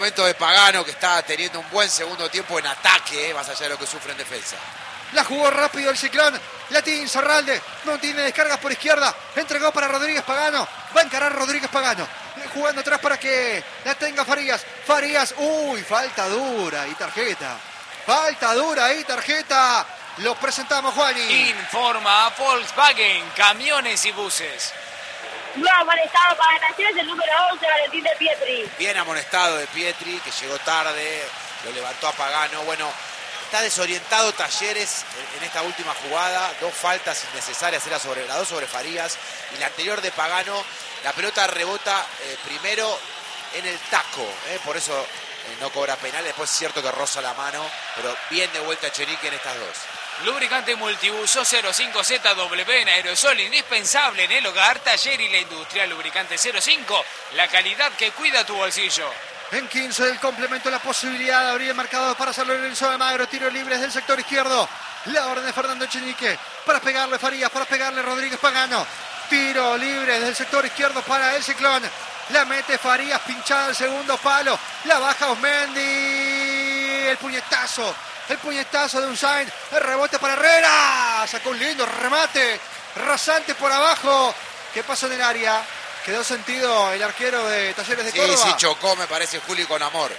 Momento de Pagano, que está teniendo un buen segundo tiempo en ataque, más allá de lo que sufre en defensa. La jugó rápido el Ciclón. La tiene Insaurralde. No tiene descargas por izquierda. Entregó para Rodríguez Pagano. Va a encarar Rodríguez Pagano. Jugando atrás para que la tenga Farías. Farías. Uy, falta dura y tarjeta. Falta dura y tarjeta. Los presentamos, Juani. Informa a Volkswagen, camiones y buses. Nuevo amonestado para Talleres el número 11, Valentín de Pietri. Bien amonestado de Pietri, que llegó tarde, lo levantó a Pagano. Bueno, está desorientado Talleres en esta última jugada. Dos faltas innecesarias, era sobre las dos sobre Farías. Y la anterior de Pagano, la pelota rebota primero en el taco. Por eso no cobra penal. Después es cierto que roza la mano, pero bien de vuelta Echenique en estas dos. Lubricante Multibuso 05ZW en aerosol, indispensable en el hogar, taller y la industria. Lubricante 05, la calidad que cuida tu bolsillo. En 15 del complemento, la posibilidad de abrir el marcador para San Lorenzo de Almagro. Tiro libre desde el sector izquierdo. La orden de Fernando Echenique para pegarle Farías, para pegarle Rodríguez Pagano. Tiro libre desde el sector izquierdo para el Ciclón. La mete Farías, pinchada al segundo palo. La baja Osmendi. El puñetazo de Unzain. El rebote para Herrera. Sacó un lindo remate rasante por abajo. ¿Qué pasó en el área? Quedó sentido el arquero de Talleres de Córdoba. Sí, chocó, me parece, Juli, con Amor.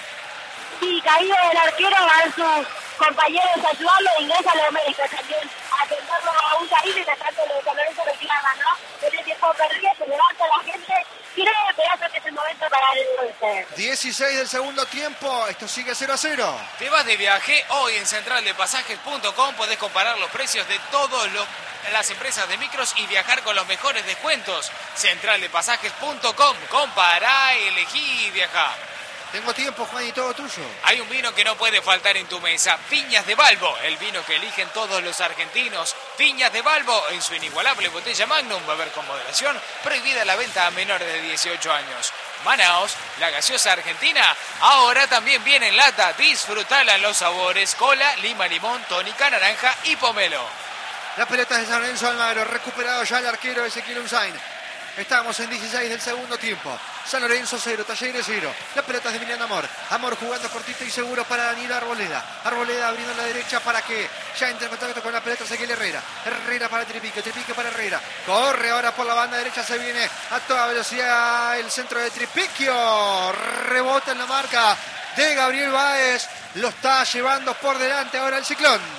Sí, caído el arquero, van sus compañeros a ayudarlo, ingresa a los médicos también a atenderlo a un caído y tratando de San Lorenzo reclama, ¿no? Tiene tiempo perdido, se levanta la gente. Quiere pedazo que es el momento para el golpe. 16 del segundo tiempo, esto sigue 0-0. ¿Te vas de viaje? Hoy en centraldepasajes.com podés comparar los precios de todas las empresas de micros y viajar con los mejores descuentos. Centraldepasajes.com, compará, elegí y viajá. Tengo tiempo, Juan, y todo tuyo. Hay un vino que no puede faltar en tu mesa, Viñas de Balbo, el vino que eligen todos los argentinos. Viñas de Balbo, en su inigualable botella Magnum, beber con moderación, prohibida la venta a menores de 18 años. Manaos, la gaseosa argentina, ahora también viene en lata. Disfrutala en los sabores, cola, lima, limón, tónica, naranja y pomelo. La pelota es de San Lorenzo Almagro, recuperado ya el arquero Ezequiel Unzain. Estamos en 16 del segundo tiempo. San Lorenzo 0, Talleres 0. La pelota es de Emiliano Amor. Amor jugando cortito y seguro para Danilo Arboleda. Arboleda abriendo la derecha para que ya entre en contacto con la pelota Ezequiel Herrera. Herrera para Tripique, Tripique para Herrera. Corre ahora por la banda derecha, se viene a toda velocidad el centro de Tripiquio. Rebota en la marca de Gabriel Báez. Lo está llevando por delante ahora el Ciclón.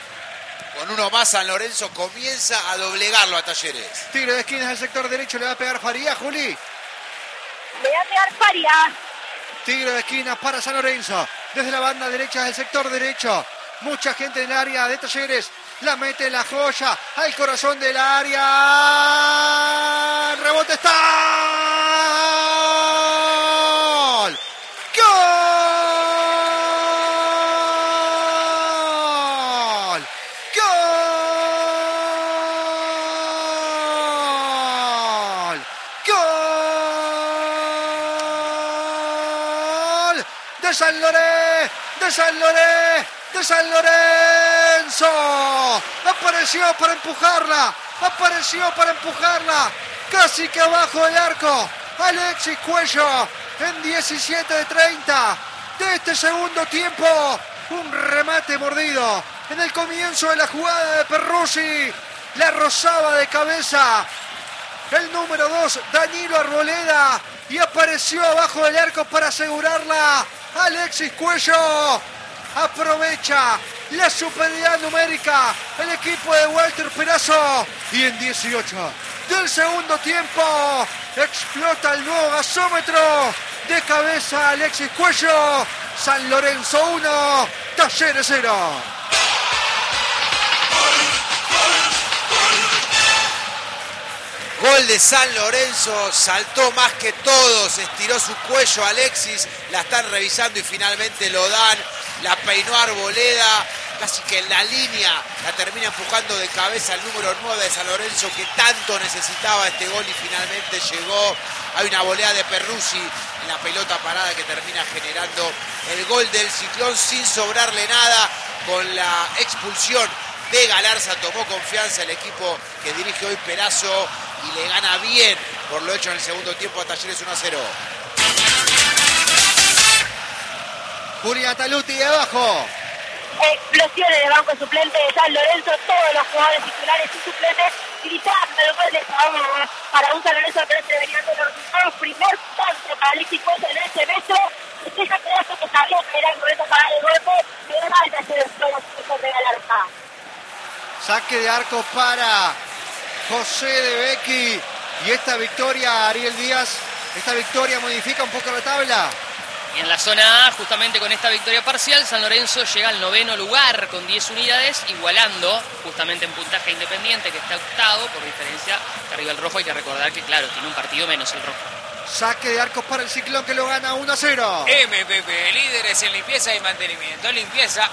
Con uno más, San Lorenzo comienza a doblegarlo a Talleres. Tiro de esquina del sector derecho, le va a pegar Farías, Juli. Le va a pegar Farías. Tiro de esquina para San Lorenzo. Desde la banda derecha del sector derecho. Mucha gente en el área de Talleres. La mete la joya al corazón del área. El rebote está. ¡Gol! ¡Gol! De San Lorenzo. Apareció para empujarla. Casi que abajo del arco. Alexis Cuello en 17 de 30 de este segundo tiempo. Un remate mordido en el comienzo de la jugada de Perruzzi. La rozaba de cabeza el número 2, Danilo Arboleda. Y apareció abajo del arco para asegurarla. Alexis Cuello aprovecha la superioridad numérica el equipo de Walter Perazo y en 18 del segundo tiempo explota el nuevo gasómetro de cabeza Alexis Cuello. San Lorenzo 1, Talleres 0. Gol de San Lorenzo, saltó más que todos, estiró su cuello Alexis, la están revisando y finalmente lo dan, la peinó Arboleda, casi que en la línea, la termina empujando de cabeza el número 9 de San Lorenzo que tanto necesitaba este gol y finalmente llegó. Hay una volea de Perruzzi en la pelota parada que termina generando el gol del Ciclón sin sobrarle nada. Con la expulsión de Galarza tomó confianza el equipo que dirige hoy Perazo y le gana bien por lo hecho en el segundo tiempo a Talleres 1-0. Julián Taluti de abajo. Explosiones de banco suplente de San Lorenzo, todos los jugadores titulares y suplentes gritando el gol de favor para un San Lorenzo que se venía con los resultados. Primer tanto para Alexis Cuello en ese beso. Ese pedazo que sabía que era el momento para el golpe, pero falta hacer el solo de Galarza. Saque de arco para José de Becchi. Y esta victoria, Ariel Díaz, esta victoria modifica un poco la tabla. Y en la zona A, justamente con esta victoria parcial, San Lorenzo llega al 9º lugar con 10 unidades, igualando justamente en puntaje Independiente, que está octavo por diferencia de arriba el rojo. Hay que recordar que, claro, tiene un partido menos el rojo. Saque de arcos para el Ciclón, que lo gana 1-0. MBB, líderes en limpieza y mantenimiento. Limpieza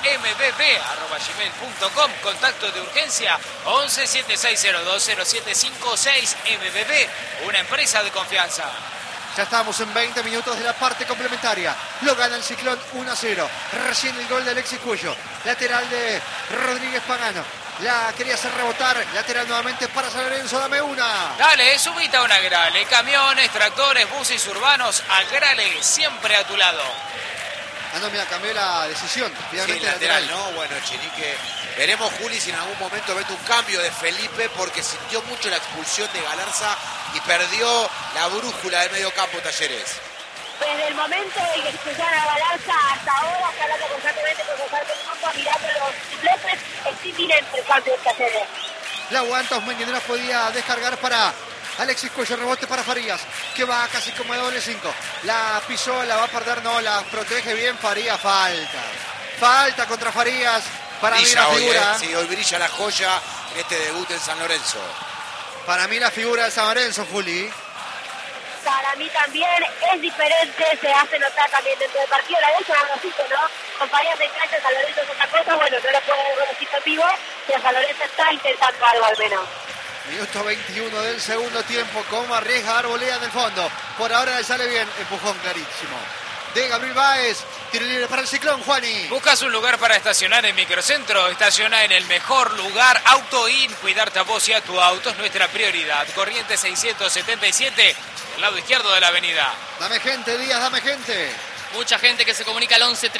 mbb@gmail.com. Contacto de urgencia 11 7602 0756. MBB, una empresa de confianza. Ya estamos en 20 minutos de la parte complementaria. Lo gana el Ciclón 1-0. Recién el gol de Alexis Cuello. Lateral de Rodríguez Pagano. La quería hacer rebotar. Lateral nuevamente para San Lorenzo. Dame una. Dale, subite a un Agrale. Camiones, tractores, buses urbanos. Agrale, siempre a tu lado. Ah, no, mira, cambió la decisión. Finalmente Sí, lateral, ¿no? Bueno, Chinique. Veremos, Juli, si en algún momento vete un cambio de Felipe, porque sintió mucho la expulsión de Galarza y perdió la brújula del medio campo Talleres. Desde el momento en que expulsaron a Galarza hasta ahora, está hablando constantemente con Gonzalo Campos, mirando los suplentes, es inminente el cambio de Talleres. La aguanta Osmeño, no la podía descargar para Alexis Cuello. Rebote para Farías, que va casi como de doble 5. La pisó, la va a perder, no, la protege bien Farías. Falta contra Farías. Para mí la figura. Sí, hoy brilla la joya en este debut en San Lorenzo. Para mí la figura de San Lorenzo, Juli. Para mí también es diferente, se hace notar también dentro del partido. La vez San Lorenzo, ¿no? Compañías de cancha, San Lorenzo es otra cosa. Bueno, no lo puedo ver en vivo, pero San Lorenzo está intentando algo al menos. Minuto 21 del segundo tiempo. Cómo arriesga Arboleda en el fondo. Por ahora le sale bien. Empujón clarísimo de Gabriel Báez. Tiro libre para el Ciclón, Juani. ¿Buscas un lugar para estacionar en Microcentro? Estaciona en el mejor lugar. AutoIn. Cuidarte a vos y a tu auto es nuestra prioridad. Corriente 677, del lado izquierdo de la avenida. Dame gente, Díaz, dame gente. Mucha gente que se comunica al 11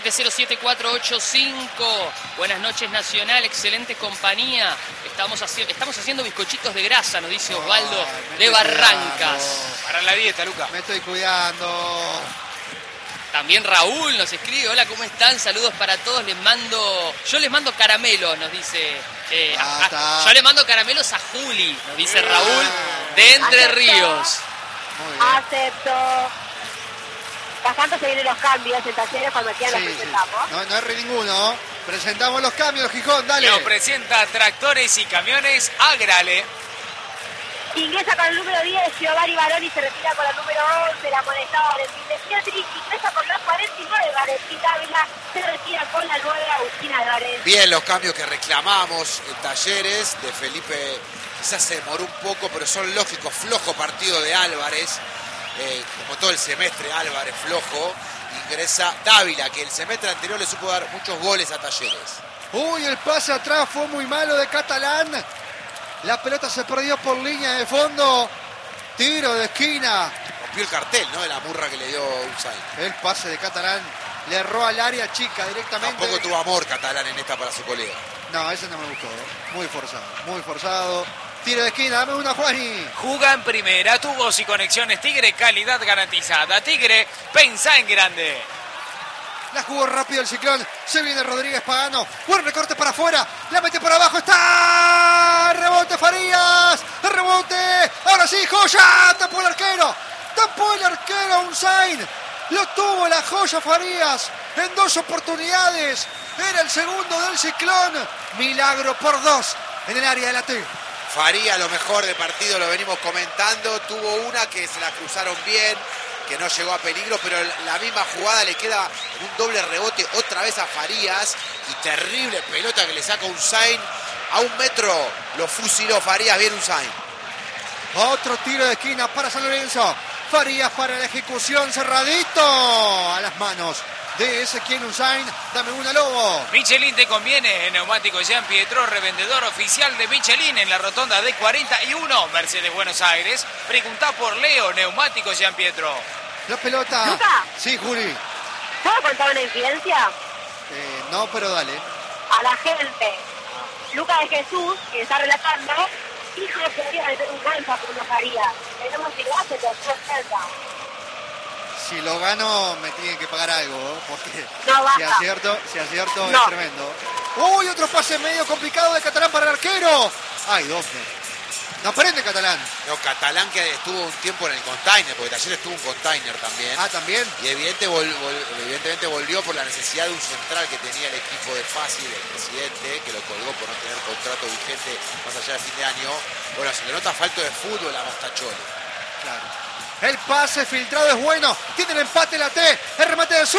38707485. Buenas noches, Nacional, excelente compañía. Estamos haciendo bizcochitos de grasa, nos dice Osvaldo de Barrancas. Para la dieta, Luca. Me estoy cuidando. También Raúl nos escribe: hola, ¿cómo están? Saludos para todos. Yo les mando caramelos, nos dice. Yo le mando caramelos a Juli, nos dice Raúl de Entre Ríos. Muy bien. Acepto. Bastante se vienen los cambios en Talleres cuando quieran los presentamos. No erre ninguno. Presentamos los cambios, Gijón, dale. Lo presenta Tractores y Camiones Agrale. Ingresa con el número 10, Giovanni Baroni, se retira con el número 11, la amonestado Valentín de Pietri. Ingresa con la 49, Valentín Dávila, se retira con la 9, Agustina Álvarez. Bien, los cambios que reclamamos en Talleres de Felipe. Quizás se demoró un poco, pero son lógicos. Flojo partido de Álvarez. Como todo el semestre, Álvarez flojo. Ingresa Dávila, que el semestre anterior le supo dar muchos goles a Talleres. Uy, el pase atrás fue muy malo de Catalán. La pelota se perdió por línea de fondo. Tiro de esquina. Rompió el cartel, ¿no? De la murra que le dio Unzain. El pase de Catalán le erró al área chica directamente. Tampoco tuvo amor Catalán en esta para su colega. No, ese no me gustó. Muy forzado. Tiro de esquina, dame una, Juani. Juga en primera, tu voz y conexiones Tigre, calidad garantizada. Tigre, pensá en grande. La jugó rápido el Ciclón. Se viene Rodríguez Pagano. Buen recorte para afuera. La mete por abajo. ¡Está! Rebote Farías. Rebote. Ahora sí, joya. Tapó el arquero. Unzain. Lo tuvo la joya Farías en 2 oportunidades. Era el segundo del Ciclón. Milagro por 2 en el área de la T. Farías, lo mejor de partido, lo venimos comentando. Tuvo una que se la cruzaron bien, que no llegó a peligro, pero la misma jugada le queda en un doble rebote otra vez a Farías. Y terrible pelota que le saca Unzain. A 1 metro lo fusiló Farías, bien Unzain. Otro tiro de esquina para San Lorenzo. Farías para la ejecución, cerradito a las manos de Ezequiel Unzain. Dame una, Lobo. Michelin te conviene. Neumático Jean Pietro, revendedor oficial de Michelin en la rotonda de 41, Mercedes, Buenos Aires. Preguntá por Leo, Neumático Jean Pietro. La pelota. ¿Luca? Sí, Juli. ¿Puedo contar una infidencia? No, pero dale. A la gente. Lucas de Jesús, que está relatando, dijo que quería meter un gol para Bruno Farías. Tenemos que lo hace con certeza. Si lo gano, me tienen que pagar algo, ¿no? Porque No, si acierto No. es tremendo. ¡Uy! Otro pase medio complicado de Catalán para el arquero. ¡Ay, Dofner! No prende Catalán. No, Catalán que estuvo un tiempo en el container, porque Talleres tuvo un container también. Ah, también. Y evidentemente volvió por la necesidad de un central que tenía el equipo de Fácil, el presidente, que lo colgó por no tener contrato vigente más allá del fin de año. Bueno, se le nota falta de fútbol a Mostacholi. Claro. El pase filtrado es bueno. Tiene el empate la T. El remate de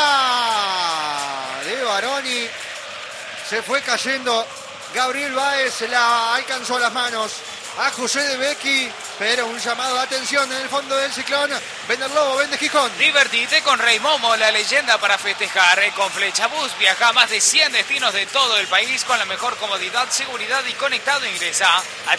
zurda de Baroni. Se fue cayendo. Gabriel Báez la alcanzó a las manos a José de Becchi, pero un llamado de atención en el fondo del ciclón. Vende el Lobo, vende Gijón. Divertite con Rey Momo, la leyenda para festejar. Con Flechabús viaja a más de 100 destinos de todo el país con la mejor comodidad, seguridad y conectado. Ingresa a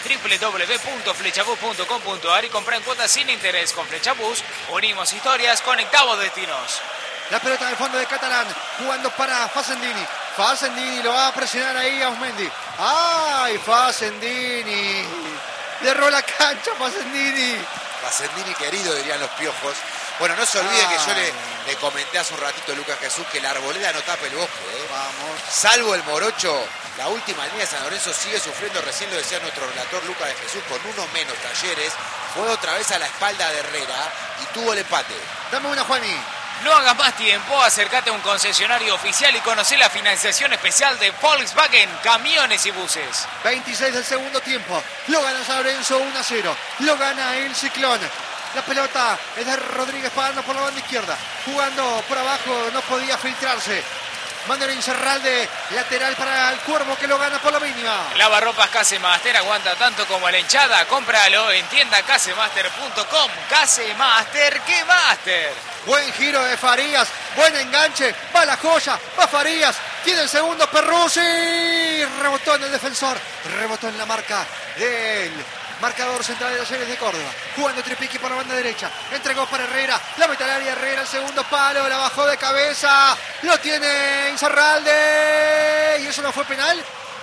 www.flechabús.com.ar y compra en cuotas sin interés. Con Flechabús unimos historias, conectamos destinos. La pelota en el fondo de Catalán, jugando para Facendini. Facendini lo va a presionar ahí a Osmendi. ¡Ay, Facendini! Derró la cancha Facendini. Facendini querido, dirían los piojos. Bueno, no se olvide que yo le comenté hace un ratito a Lucas Jesús que la arboleda no tapa el bosque. Vamos. Salvo el Morocho, la última línea de San Lorenzo sigue sufriendo, recién lo decía nuestro relator Lucas de Jesús, con uno menos. Talleres fue otra vez a la espalda de Herrera y tuvo el empate. Dame una, Juani. No hagas más tiempo, acércate a un concesionario oficial y conoce la financiación especial de Volkswagen, camiones y buses. 26 del segundo tiempo. Lo gana San Lorenzo 1-0. Lo gana el Ciclón. La pelota es de Rodríguez Pagano por la banda izquierda. Jugando por abajo, no podía filtrarse. Manda Incerralde, lateral para el Cuervo que lo gana por la mínima. Lavarropas Casemaster aguanta tanto como la hinchada. Cómpralo en tiendacasemaster.com. Casemaster, ¡qué master! Buen giro de Farías, buen enganche, va la joya, va Farías, tiene el segundo Perruzzi, rebotó en el defensor, rebotó en la marca del marcador central de Talleres de Córdoba, jugando Tripiqui por la banda derecha, entregó para Herrera, la mete al área Herrera, el segundo palo, la bajó de cabeza, lo tiene Incerralde, y eso no fue penal,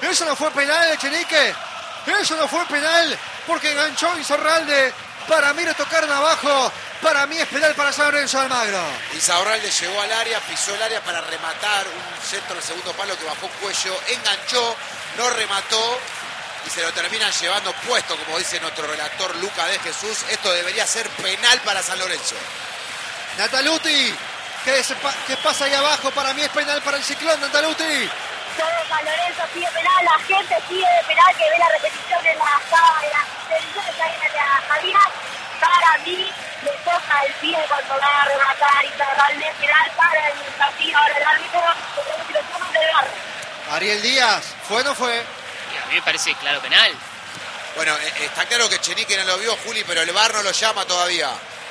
Echenique, eso no fue penal, porque enganchó Incerralde. Para mí le tocaron abajo. Para mí es penal para San Lorenzo de Almagro. Insaurralde llegó al área, pisó el área para rematar un centro del segundo palo que bajó Cuello, enganchó, no remató y se lo terminan llevando puesto, como dice nuestro relator Lucas de Jesús. Esto debería ser penal para San Lorenzo. Nataluti, ¿qué pasa ahí abajo? Para mí es penal para el Ciclón, Nataluti. Todo San Lorenzo pide penal, la gente pide penal, que ve la repetición en la televisión que hay en la Javier. Para mí le toca el pie cuando va a rematar Insaurralde, penal para el partido. Ahora el árbitro, que lo toman del barro. Ariel Díaz, ¿fue o no fue? Y a mí me parece claro penal. Bueno, está claro que Echenique no lo vio, Juli, pero el VAR no lo llama todavía.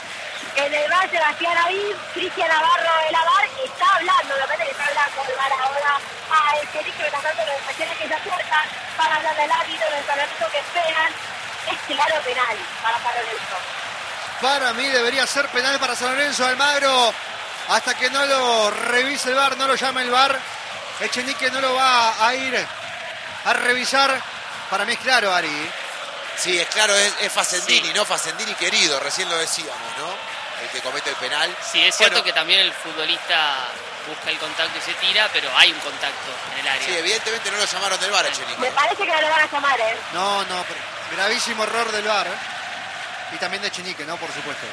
En el bar Sebastián Avid, Cristian Navarro de la VAR está hablando, lo que está hablando el VAR ahora a Echenique, mientras tanto los defensores que se acercan para hablar del árbitro, del San que esperan. Es claro penal para San Lorenzo. Para mí debería ser penal para San Lorenzo de Almagro. Hasta que no lo revise el VAR, no lo llame el VAR. Echenique no lo va a ir a revisar. Para mí es claro, Ari. Sí, es claro, es Facendini, Sí. ¿no? Facendini querido, recién lo decíamos, ¿no? El que comete el penal. Sí, es cierto Bueno, que también el futbolista busca el contacto y se tira, pero hay un contacto en el área. Sí, evidentemente no lo llamaron del VAR, Echenique. Me parece que no lo van a llamar, ¿eh? No, pero gravísimo error del VAR. Y también de Echenique, ¿no? Por supuesto.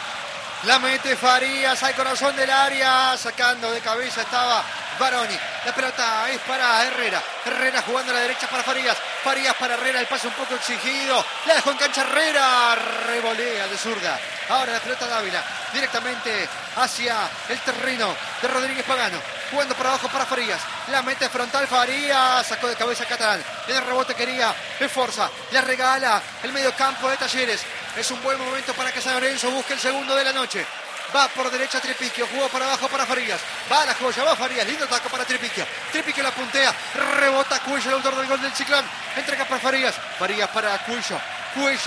La mete Farías al corazón del área. Sacando de cabeza estaba Baroni. La pelota es para Herrera. Herrera jugando a la derecha para Farías. Farías para Herrera. El pase un poco exigido. La dejó en cancha Herrera. Revolea de zurda. Ahora la pelota Dávila. Directamente hacia el terreno de Rodríguez Pagano. Jugando por abajo para Farías. La mete frontal Farías. Sacó de cabeza Catalán. En el rebote quería Esforza. Le regala el medio campo de Talleres. Es un buen momento para que San Lorenzo busque el segundo de la noche. Va por derecha Tripiquio, jugó para abajo para Farías. Va a la joya, va Farías, lindo taco para Tripiquio. Tripiquio la puntea, rebota Cuello, el autor del gol del Ciclón. Entrega para Farías, Farías para Cuello.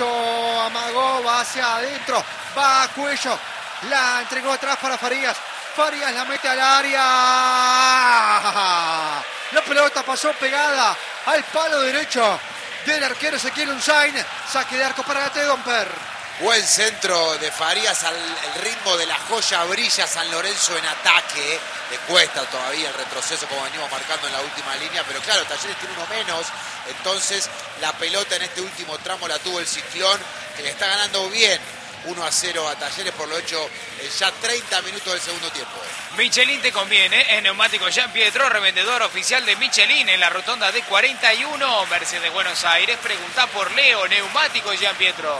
Cuello amagó, va hacia adentro, va a Cuello. La entregó atrás para Farías. Farías la mete al área. La pelota pasó pegada al palo derecho del arquero Ezequiel Unzain. Saque de arco para la T-Domper. Buen centro de Farías, el ritmo de la joya brilla San Lorenzo en ataque. Le cuesta todavía el retroceso como venimos marcando en la última línea, pero claro, Talleres tiene uno menos. Entonces la pelota en este último tramo la tuvo el Ciclón, que le está ganando bien 1-0 a Talleres por lo hecho ya 30 minutos del segundo tiempo. Michelin te conviene, es Neumático Jean Pietro, revendedor oficial de Michelin en la rotonda de 41, Mercedes Buenos Aires. Pregunta por Leo, Neumático Jean Pietro.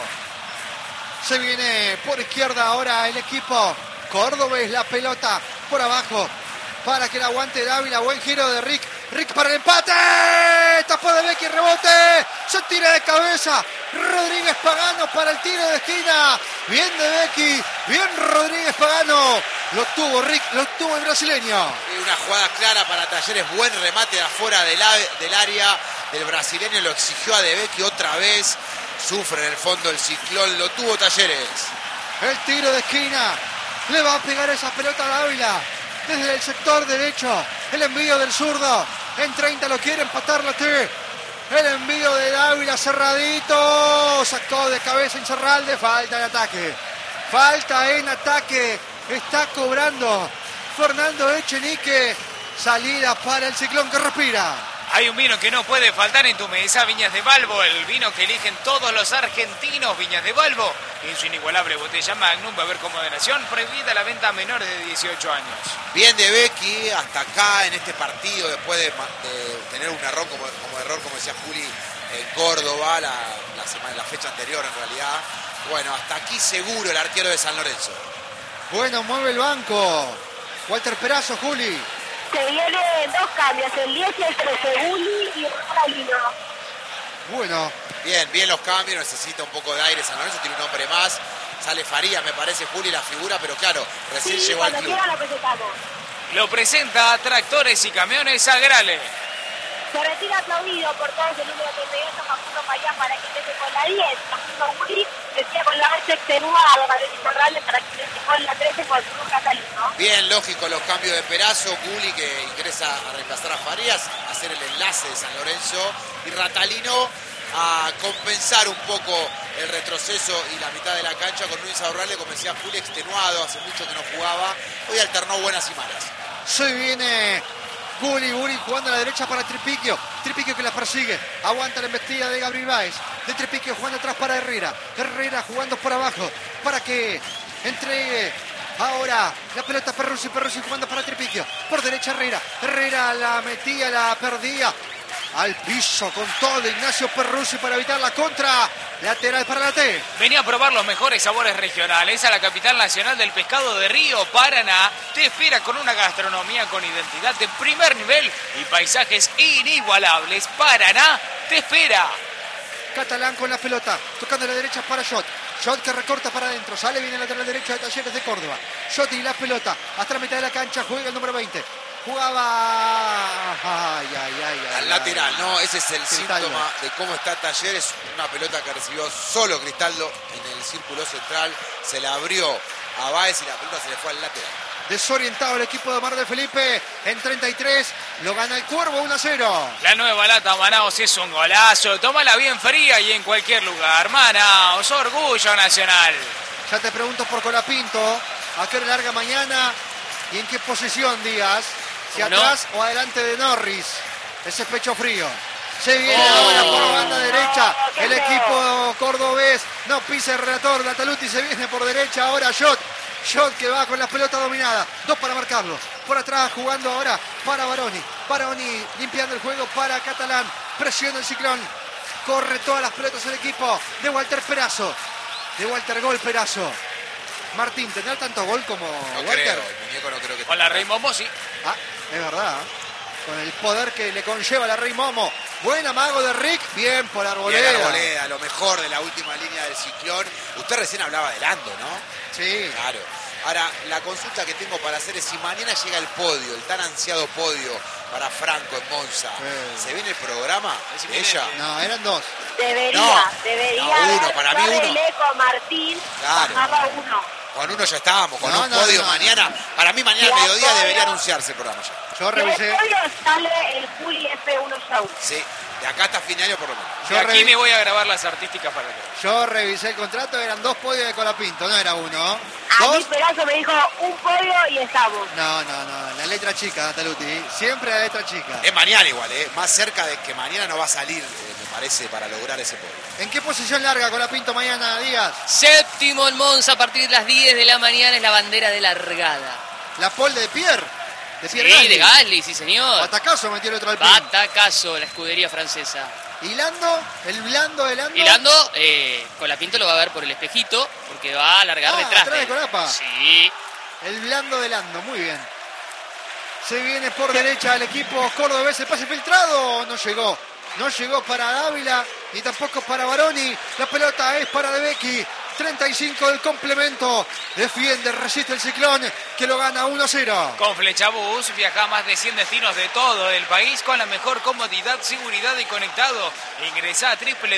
Se viene por izquierda ahora el equipo cordobés, la pelota por abajo para que la aguante Dávila. Buen giro de Rick. Rick para el empate. Tapó de Becky, rebote. Se tira de cabeza. Rodríguez Pagano para el tiro de esquina. Bien de Becky. Bien Rodríguez Pagano. Lo tuvo Rick, lo tuvo el brasileño. Y una jugada clara para Talleres. Buen remate de afuera del área del brasileño. Lo exigió a De Becky otra vez. Sufre en el fondo el Ciclón, lo tuvo Talleres. El tiro de esquina, le va a pegar esa pelota a Dávila. Desde el sector derecho, el envío del zurdo. En 30 lo quiere empatar la T. El envío de Dávila cerradito. Sacó de cabeza Incerralde, falta en ataque. Falta en ataque, está cobrando Fernando Echenique. Salida para el Ciclón que respira. Hay un vino que no puede faltar en tu mesa, Viñas de Balbo, el vino que eligen todos los argentinos. Viñas de Balbo, en su inigualable botella Magnum, beber con moderación, prohibida la venta a menores de 18 años. Bien de Becky, hasta acá en este partido, después de tener un error como decía Juli, en Córdoba, la fecha anterior en realidad. Bueno, hasta aquí seguro el arquero de San Lorenzo. Bueno, mueve el banco. Walter Perazo, Juli. Se vienen dos cambios, el 10 y el 13, Gulli y Ratalino. Bueno. Bien los cambios, necesita un poco de aire San Lorenzo, tiene un hombre más. Sale Farías, me parece, Juli, la figura, pero claro, recién llegó al club. Lo presentamos. Lo presenta Tractores y Camiones Agrale. Se retira aplaudido por todos el número 38, Facundo Payán, para que empiece con la 10. Facundo Gulli decía con la 8 extenuada, para que empiece con la 13 con su Catalino. Bien, lógico los cambios de Perazo, Gulli que ingresa a reemplazar a Farías, a hacer el enlace de San Lorenzo, y Ratalino a compensar un poco el retroceso y la mitad de la cancha con Luis Aurralde, como decía Juli, extenuado, hace mucho que no jugaba, hoy alternó buenas y malas. Se viene Gulli jugando a la derecha para Tripiquio que la persigue, aguanta la embestida de Gabriel Báez, de Tripiquio jugando atrás para Herrera jugando por abajo para que entregue ahora la pelota Perruzzi jugando para Tripiquio, por derecha Herrera la metía, la perdía, al piso con todo Ignacio Perruzzi para evitar la contra, lateral para la T. Venía a probar los mejores sabores regionales a la capital nacional del pescado de Río, Paraná. Te espera con una gastronomía con identidad de primer nivel y paisajes inigualables. Paraná te espera. Catalán con la pelota, tocando a la derecha para Shot que recorta para adentro, sale bien el lateral derecho de Talleres de Córdoba. Shot y la pelota, hasta la mitad de la cancha, juega el número 20. Jugaba al lateral, no, ese es el síntoma de cómo está Talleres. Una pelota que recibió solo Cristaldo en el círculo central, se la abrió a Báez y la pelota se le fue al lateral. Desorientado el equipo de Mar de Felipe, en 33 lo gana el Cuervo 1-0. La nueva lata Manaos es un golazo, tómala bien fría y en cualquier lugar. Manaos, orgullo nacional. Ya te pregunto por Colapinto, ¿a qué hora larga mañana y en qué posición, Díaz? Si atrás o adelante de Norris, ese pecho frío. Se viene ahora por la banda derecha el equipo cordobés, no pisa el relator, Lataluti se viene por derecha, ahora Shot que va con la pelota dominada, 2 para marcarlo, por atrás jugando ahora para Baroni limpiando el juego para Catalán, presiona el Ciclón, corre todas las pelotas el equipo de Walter Perazo, de Walter Gol Perazo. Martín, ¿tendrá tanto gol como no Walter? Creo, el muñeco no creo que con la Rey Momo, sí. Ah, es verdad, con el poder que le conlleva la Rey Momo. Buen amago de Rick, bien por Arboleda. Bien Arboleda, lo mejor de la última línea del Ciclón. Usted recién hablaba de Lando, ¿no? Sí. Claro. Ahora, la consulta que tengo para hacer es si mañana llega el podio, el tan ansiado podio para Franco en Monza. Sí. ¿Se viene el programa de ella? No, eran 2. Debería No, uno, para mí uno. Con Martín, Claro. bajaba 1. Con uno ya estábamos, con No, un no, podio no, mañana. no. Para mí mañana al Ya, mediodía podio. debería anunciarse el programa ya. Yo En el revisé. podio sale el Juli F1 Show. Sí, de acá hasta fin de año por lo menos. Y Yo aquí revi- me voy a grabar las artísticas para el programa. Yo revisé el contrato, eran 2 podios de Colapinto, no era uno. A mí 2. Pegaso me dijo un podio y estamos. No, la letra chica, Nataluti. Siempre la letra chica. Es mañana igual, más cerca de que mañana no va a salir, me parece, para lograr ese podio. ¿En qué posición larga Colapinto mañana, Díaz? Séptimo en Monza a partir de las 10 de la mañana es la bandera de largada. La pole de Pierre. De Sí, Pierre Gasly. de Gasly, sí señor. Batacazo metió el otro Alpine. Batacazo, la escudería francesa. ¿Y Lando? ¿El blando de Lando? Y Lando, Colapinto lo va a ver por el espejito porque va a largar detrás atrás de él. Colapa. Sí. El blando de Lando, muy bien. Se viene por derecha el equipo cordobés. El pase filtrado no llegó. No llegó para Dávila ni tampoco para Baroni. La pelota es para De Becchi. 35 del complemento. Defiende, resiste el Ciclón que lo gana 1-0. Con Flechabús viaja a más de 100 destinos de todo el país con la mejor comodidad, seguridad y conectado. Ingresa a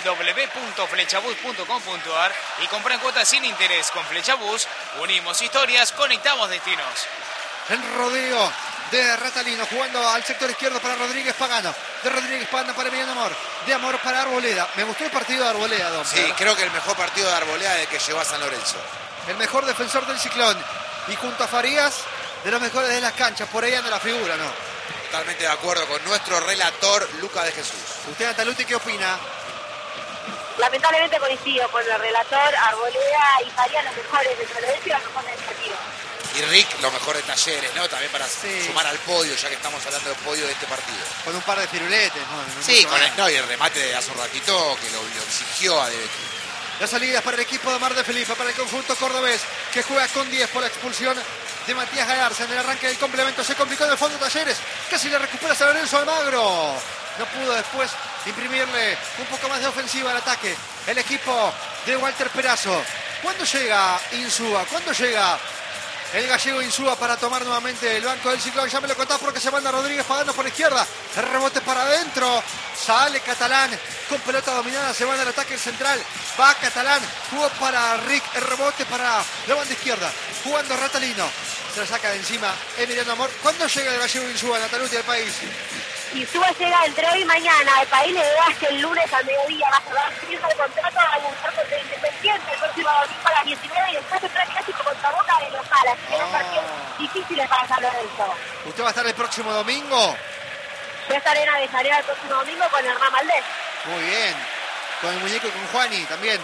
www.flechabús.com.ar y compra en cuotas sin interés. Con Flechabús unimos historias, conectamos destinos. El rodeo de Ratalino jugando al sector izquierdo para Rodríguez Pagano. De Rodríguez Pagano para Emiliano Amor. De Amor para Arboleda. Me gustó el partido de Arboleda, don Sí, Pedro. creo que el mejor partido de Arboleda de que llevó a San Lorenzo. El mejor defensor del Ciclón. Y junto a Farías, de los mejores de las canchas. Por ahí anda la figura, ¿no? Totalmente de acuerdo con nuestro relator Lucas de Jesús. Usted, Antaluti, ¿qué opina? Lamentablemente coincido con el relator Arboleda y Farías los mejores de San Lorenzo y los mejores del partido. Y Rick, lo mejor de Talleres, ¿no? También para Sí. sumar al podio, ya que estamos hablando del podio de este partido. Con un par de firuletes, ¿no? Sí, mucho con más. el, no, y el remate de hace un ratito que lo exigió a De Becchi. Las salidas para el equipo de Mar de Felipe, para el conjunto cordobés, que juega con 10 por la expulsión de Matías Galarza. En el arranque del complemento se complicó en el fondo Talleres. Casi le recupera San Lorenzo Almagro. No pudo después imprimirle un poco más de ofensiva al ataque. El equipo de Walter Perazo. ¿Cuándo llega Insúa? ¿Cuándo llega el gallego Insúa para tomar nuevamente el banco del Ciclón? Ya me lo contás porque se manda Rodríguez Pagano por izquierda. El rebote para adentro. Sale Catalán con pelota dominada. Se va al ataque central. Va Catalán. Jugó para Rick. El rebote para la banda izquierda. Jugando Ratalino. Se la saca de encima Emiliano Amor. ¿Cuándo llega el gallego Insúa, Nataluti, del país? Y Suba llega entre hoy y mañana. El país le da hasta el lunes al mediodía. Va a cerrar firma el contrato a buscar contra el Independiente el próximo domingo a las 19 y después tendrá clásico contra Boca de local. Así que son partidos difíciles para San Lorenzo. ¿Usted va a estar el próximo domingo? Yo estaré en Avellaneda el próximo domingo con el Ramaldés. Muy bien. Con el muñeco y con Juani también.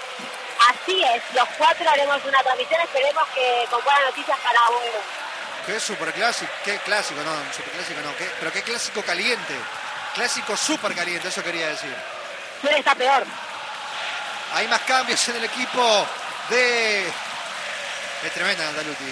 Así es, los 4 haremos una transmisión. Esperemos que con buenas noticias para vos. Qué superclásico, qué clásico, no, superclásico no, pero qué clásico caliente. Clásico súper caliente, eso quería decir. Suele estar peor. Hay más cambios en el equipo de... Es tremenda Nataluti.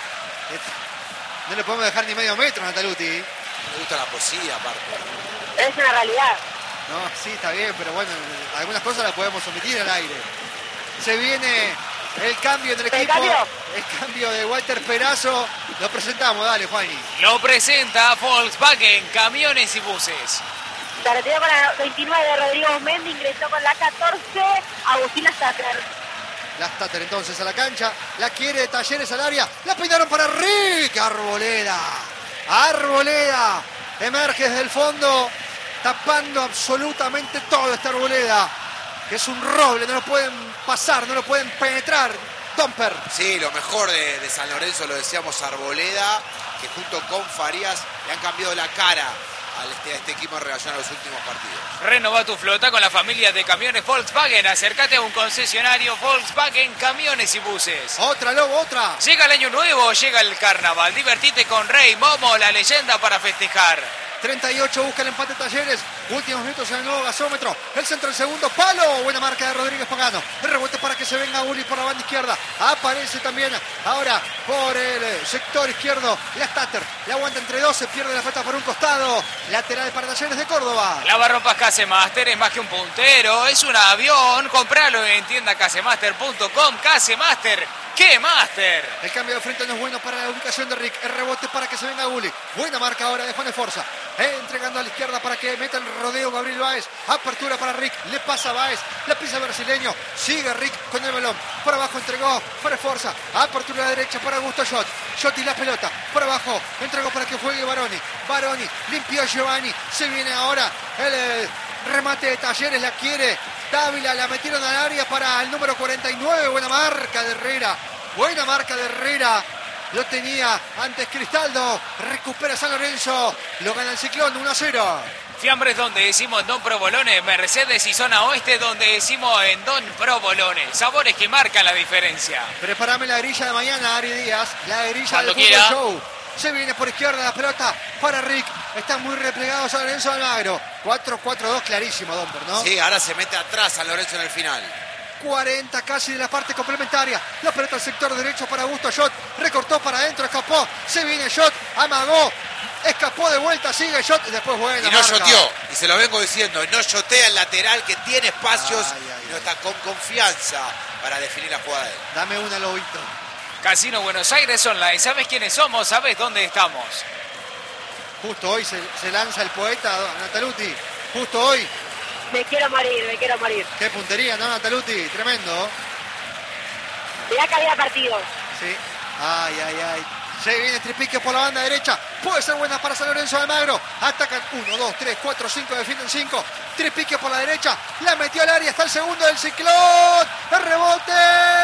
No le podemos dejar ni medio metro a Nataluti. Me gusta la poesía, aparte. Es una realidad. No, sí, está bien, pero bueno, algunas cosas las podemos omitir al aire. Se viene el cambio en el ¿El equipo. cambio? El cambio de Walter Perazo. Lo presentamos, dale, Juani. Lo presenta Volkswagen, camiones y buses. Se retiró con la 29 de Rodrigo Mendy, ingresó con la 14 Agustín Stater. La Stater entonces a la cancha. La quiere Talleres al área. La peinaron para Rick. Arboleda. Arboleda. Emerge desde el fondo. Tapando absolutamente todo esta Arboleda. Que es un roble. No lo pueden pasar. No lo pueden penetrar. Domper. Sí, lo mejor de San Lorenzo, lo decíamos, Arboleda, que junto con Farías le han cambiado la cara a este equipo en relación a los últimos partidos. Renova tu flota con la familia de camiones Volkswagen. Acércate a un concesionario Volkswagen, camiones y buses. Otra, Lobo, otra. Llega el año nuevo, llega el carnaval. Divertite con Rey Momo, la leyenda para festejar. 38 busca el empate Talleres. Últimos minutos en el nuevo gasómetro. El centro, el segundo palo. Buena marca de Rodríguez Pagano. El rebote para que se venga Uli por la banda izquierda. Aparece también ahora por el sector izquierdo la Stater. La aguanta entre dos. Se pierde la pelota por un costado. Lateral para Talleres de Córdoba. Lavarropas Casemaster es más que un puntero, es un avión. Compralo en tiendacasemaster.com. Casemaster, ¡qué master! El cambio de frente no es bueno para la ubicación de Rick. El rebote para que se venga Uli. Buena marca ahora de Juan Esforza. Entregando a la izquierda para que meta el rodeo Gabriel Báez. Apertura para Rick. Le pasa a Báez. La pisa el brasileño. Sigue Rick con el balón. Por abajo entregó para Forza. Apertura a la derecha para Augusto Schott. Schott y la pelota. Por abajo entregó para que juegue Baroni. Baroni limpió Giovanni. Se viene ahora el remate de Talleres. La quiere Dávila. La metieron al área para el número 49. Buena marca de Herrera. Buena marca de Herrera. Lo tenía antes Cristaldo. Recupera San Lorenzo. Lo gana el Ciclón 1-0. Fiambres donde decimos en Don Provolone, Mercedes y zona oeste donde decimos en Don Provolone. Sabores que marcan la diferencia. Prepárame la grilla de mañana, Ari Díaz. La grilla Cuando del Fútbol quiera. Show. Se viene por izquierda la pelota para Rick. Está muy replegado San Lorenzo Almagro. 4-4-2 clarísimo, Domper, ¿no? Sí, ahora se mete atrás San Lorenzo en el final. 40 casi de la parte complementaria. La pelota al sector derecho para Augusto Schott. Recortó para adentro, escapó. Se viene Schott, amagó. Escapó de vuelta, sigue Schott. Después buena Y no marca. shoteó. Y se lo vengo diciendo. No shotea el lateral que tiene espacios Ay. y no está con confianza para definir la jugada de él. Dame una, Lobito. Casino Buenos Aires Online. ¿Sabes quiénes somos? ¿Sabes dónde estamos? Justo hoy se lanza el poeta Nataluti. Justo hoy. Me quiero morir, me quiero morir. Qué puntería, ¿no, Nataluti? Tremendo. Mirá que había partido. Sí. Ay. Se viene Tripique por la banda derecha. Puede ser buena para San Lorenzo de Almagro. Atacan 1, 2, 3, 4, 5. Defienden 5. Tripique por la derecha. La metió al área. Está el segundo del Ciclón. El rebote.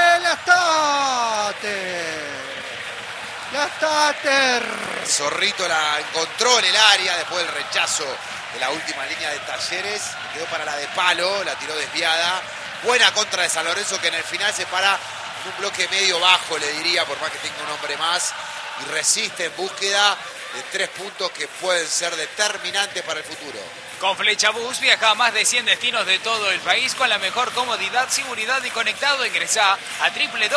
La Stater. Zorrito la encontró en el área después del rechazo de la última línea de Talleres. Quedó para la de palo, la tiró desviada. Buena contra de San Lorenzo que en el final se para en un bloque medio bajo, le diría, por más que tenga un hombre más. Y resiste en búsqueda de 3 puntos que pueden ser determinantes para el futuro. Con Flecha Bus viaja a más de 100 destinos de todo el país con la mejor comodidad, seguridad y conectado. Ingresá a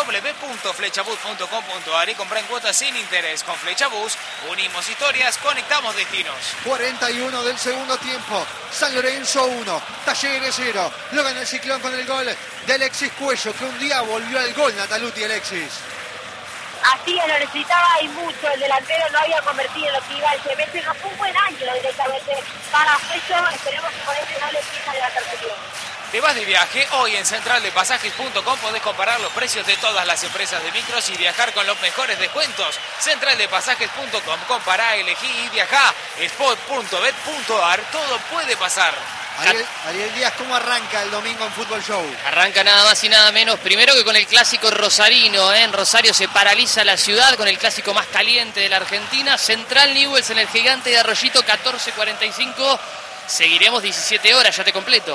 www.flechabus.com.ar y compra en cuotas sin interés. Con Flecha Bus unimos historias, conectamos destinos. 41 del segundo tiempo. San Lorenzo 1. Talleres 0. Lo gana el Ciclón con el gol de Alexis Cuello, que un día volvió al gol, Nataluti Alexis. Así lo necesitaba y mucho. El delantero no había convertido en lo que iba el semestre. No fue un buen año directamente para Cuello. Esperemos que con este no le empiece a levantar su pie. ¿Te vas de viaje? Hoy en centraldepasajes.com podés comparar los precios de todas las empresas de micros y viajar con los mejores descuentos. Centraldepasajes.com, compará, elegí y viajá. Spot.bet.ar, todo puede pasar. Ariel Díaz, ¿cómo arranca el domingo en Fútbol Show? Arranca nada más y nada menos, primero que con el clásico rosarino, En Rosario se paraliza la ciudad con el clásico más caliente de la Argentina. Central Newell's en el Gigante de Arroyito, 14:45. Seguiremos 17 horas, ya te completo.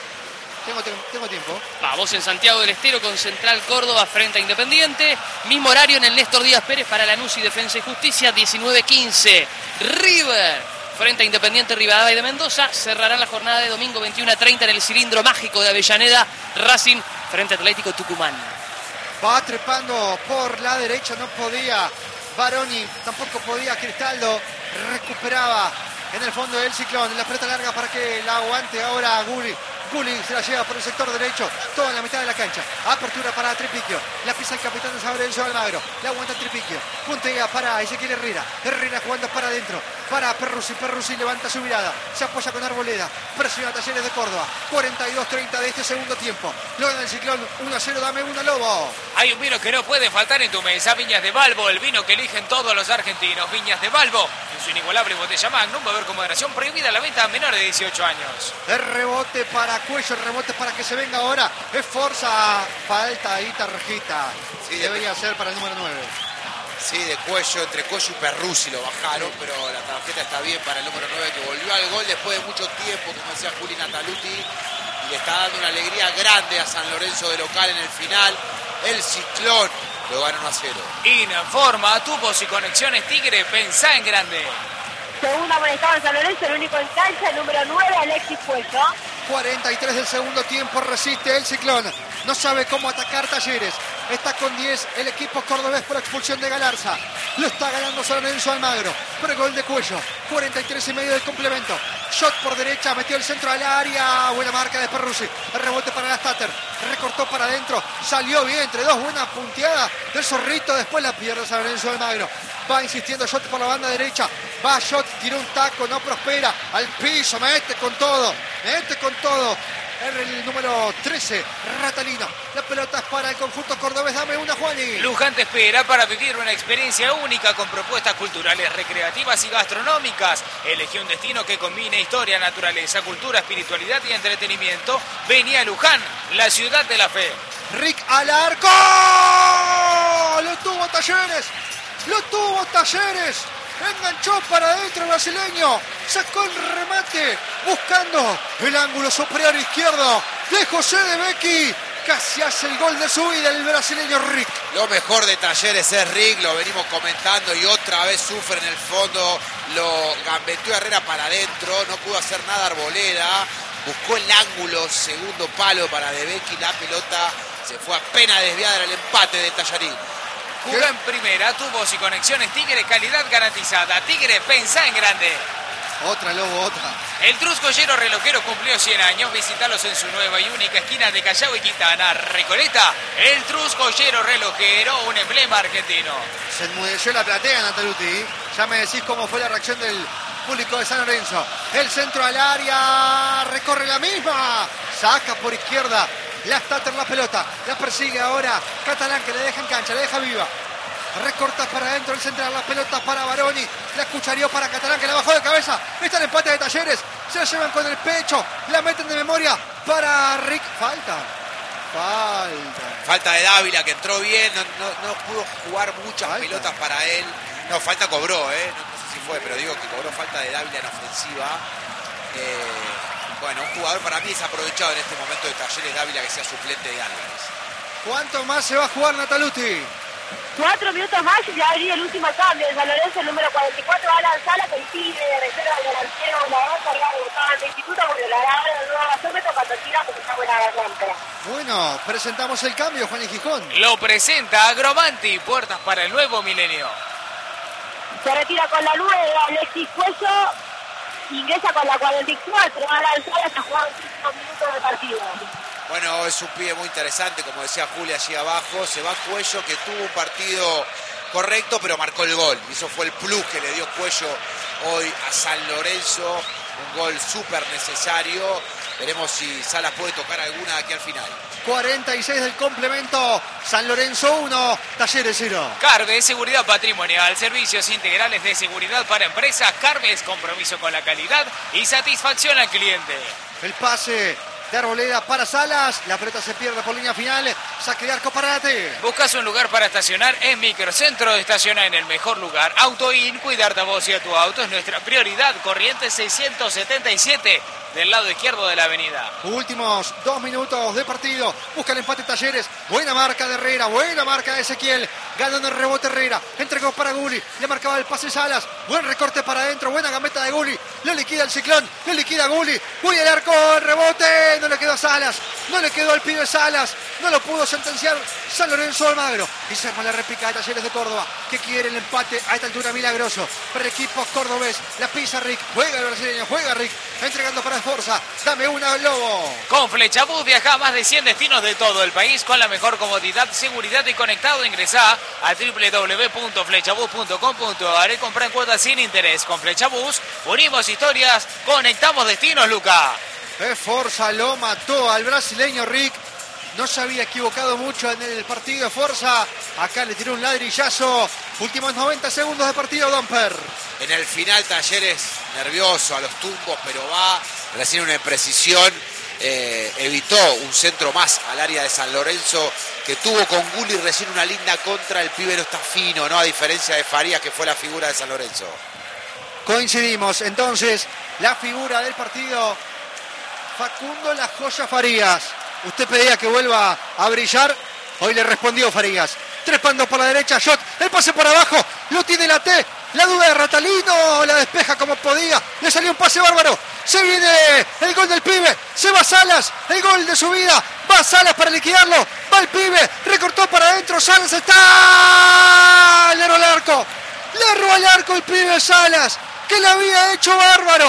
Tengo tiempo. Vamos en Santiago del Estero con Central Córdoba frente a Independiente. Mismo horario en el Néstor Díaz Pérez para Lanús y Defensa y Justicia, 19:15. River frente a Independiente Rivadavia de Mendoza. Cerrarán la jornada de domingo 21:30 en el Cilindro Mágico de Avellaneda. Racing frente a Atlético Tucumán. Va trepando por la derecha, no podía Baroni, tampoco podía Cristaldo. Recuperaba en el fondo del Ciclón. La pelota larga para que la aguante ahora Gulli. Gulli se la lleva por el sector derecho, toda en la mitad de la cancha. Apertura para Tripiquio. La pisa el capitán de San Lorenzo Almagro. La aguanta Tripiquio. Puntea para Ezequiel Herrera. Herrera jugando para adentro. Para Perruzzi. Perruzzi levanta su mirada. Se apoya con Arboleda. Presiona Talleres de Córdoba. 42-30 de este segundo tiempo. Lo gana el Ciclón. 1-0. Dame una, Lobo. Hay un vino que no puede faltar en tu mesa. Viñas de Balbo, el vino que eligen todos los argentinos. Viñas de Balbo, en su inigualable botella Magnum. Beber con moderación, prohibida la venta a menores de 18 años. El rebote para Cuello, el rebote para que se venga ahora. Es Forza. Falta ahí tarjeta. Sí, debería ser para el número 9. Sí, de Cuello, entre Cuello y Perruzzi lo bajaron, pero la tarjeta está bien para el número 9 que volvió al gol después de mucho tiempo, como decía Juli Nataluti, y le está dando una alegría grande a San Lorenzo de local en el final. El Ciclón lo gana 1-0. Informa, tubos y conexiones Tigre, pensá en grande. Segundo amonestado en San Lorenzo, el único en cancha, el número 9, Alexis Cuello. 43 del segundo tiempo, resiste el Ciclón. No sabe cómo atacar Talleres. Está con 10 el equipo cordobés por expulsión de Galarza. Lo está ganando San Lorenzo Almagro. Por el gol de Cuello. 43 y medio del complemento. Shot por derecha, metió el centro al área. Buena marca de Perruzzi. El rebote para la Stater. Recortó para adentro. Salió bien entre dos. Buena punteada del Zorrito. Después la pierde San Lorenzo de Almagro. Va insistiendo Shot por la banda derecha. Va Shot, tiró un taco, no prospera. Al piso, mete con todo. Mete con todo. El número 13, Ratalino. La pelota es para el conjunto cordobés. Dame una, Juani. Luján te espera para vivir una experiencia única con propuestas culturales, recreativas y gastronómicas. Elegí un destino que combine historia, naturaleza, cultura, espiritualidad y entretenimiento. Vení a Luján, la ciudad de la fe. Rick al arco. Lo tuvo Talleres. Lo tuvo Talleres. Enganchó para adentro el brasileño. Sacó el remate. Buscando el ángulo superior izquierdo de José de Becchi. Casi hace el gol de su vida el brasileño Rick. Lo mejor de Talleres es Rick, lo venimos comentando y otra vez sufre en el fondo. Lo gambeteó Herrera para adentro, no pudo hacer nada Arboleda. Buscó el ángulo, segundo palo para De Becchi. La pelota se fue apenas desviada del empate de Tallarín. Jugó en primera, tubos y conexiones Tigre, calidad garantizada. Tigre, pensá en grande. Otra, Lobo, otra. El Truscollero Relojero cumplió 100 años. Visítalos en su nueva y única esquina de Callao y Quintana. Recoleta, el Truscollero Relojero, un emblema argentino. Se enmudeció la platea, Nataluti. Ya me decís cómo fue la reacción del público de San Lorenzo. El centro al área. Recorre la misma. Saca por izquierda. La Stater la pelota. La persigue ahora Catalán, que le deja en cancha, le deja viva. Recorta para adentro el central, la pelota para Baroni. La cucharió para Catalán, que la bajó de cabeza. Está el empate de Talleres. Se la llevan con el pecho. La meten de memoria para Rick. Falta de Dávila, que entró bien. No pudo jugar muchas pelotas para él. No, falta cobró, no sé si fue, pero digo que cobró falta de Dávila en ofensiva. Bueno, un jugador para mí desaprovechado en este momento de Talleres, Dávila, que sea suplente de Álvarez. ¿Cuánto más se va a jugar, Nataluti? 4 minutos más y ya habría el último cambio. De San Lorenzo, el número 44, Alan Sala, que impide de reserva del delantero volador, cargado de instituto, porque la verdad no va a hacer meto cuando tira porque está buena garganta. Bueno, presentamos el cambio, Juan y Gijón. Lo presenta Agromanti, puertas para el nuevo milenio. Se retira con la 9, Alexis Cuello, ingresa con la 44, Alan Sala, está jugando 5 minutos de partido. Bueno, es un pibe muy interesante, como decía Julia allí abajo. Se va Cuello, que tuvo un partido correcto, pero marcó el gol. Y eso fue el plus que le dio Cuello hoy a San Lorenzo. Un gol súper necesario. Veremos si Salas puede tocar alguna aquí al final. 46 del complemento. San Lorenzo 1, Talleres 0. Carves, seguridad patrimonial, servicios integrales de seguridad para empresas. Carves, compromiso con la calidad y satisfacción al cliente. El pase de Arboleda para Salas. La pelota se pierde por línea final. Saque de arco para Ate. ¿Buscas un lugar para estacionar? En Microcentro estaciona en el mejor lugar. AutoIn, cuidarte a vos y a tu auto es nuestra prioridad. Corrientes 677 del lado izquierdo de la avenida. Últimos 2 minutos de partido. Busca el empate Talleres. Buena marca de Herrera. Buena marca de Ezequiel. Ganando el rebote Herrera. Entregó para Gulli. Le marcaba el pase Salas. Buen recorte para adentro. Buena gambeta de Gulli. Lo liquida el Ciclón. Lo liquida Gulli. Gulli al arco. El rebote. No le quedó a Salas. No le quedó al pibe Salas. No lo pudo sentenciar San Lorenzo Almagro. Y se arma la réplica de Talleres de Córdoba, que quiere el empate a esta altura milagroso. Para el equipo cordobés. La pisa Rick. Juega el brasileño. Juega Rick. Entregando para Esforza. Dame una, Lobo. Con Flechabús viaja a más de 100 destinos de todo el país con la mejor comodidad, seguridad y conectado. Ingresá a www.flechabús.com.ar y compra en cuotas sin interés. Con Flechabús unimos historias, conectamos destinos, Luca. Esforza lo mató al brasileño Rick. No se había equivocado mucho en el partido de Forza. Acá le tiró un ladrillazo. Últimos 90 segundos de partido, Domper. En el final Talleres nervioso a los tumbos, pero va. Recién una imprecisión. Evitó un centro más al área de San Lorenzo, que tuvo con Gulli recién una linda contra. El pibe no está fino, ¿no? A diferencia de Farías, que fue la figura de San Lorenzo. Coincidimos. Entonces, la figura del partido, Facundo La Joya Farías. Usted pedía que vuelva a brillar. Hoy le respondió Farías. Trepando por la derecha, Shot. El pase por abajo. Lo tiene la T. La duda de Ratalino. La despeja como podía. Le salió un pase bárbaro. Se viene el gol del pibe. Se va Salas. El gol de su vida. Va Salas para liquidarlo. Va el pibe. Recortó para adentro. Salas está. Le erró al arco. Le erró al arco el pibe Salas, que lo había hecho bárbaro.